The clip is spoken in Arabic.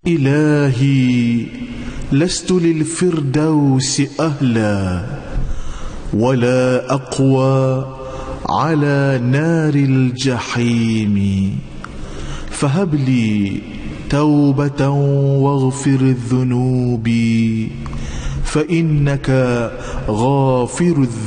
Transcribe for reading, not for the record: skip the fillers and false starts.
إلهي لست للفردوس أهلا ولا أقوى على نار الجحيم، فهب لي توبة واغفر الذنوب، فإنك غافر الذنوب.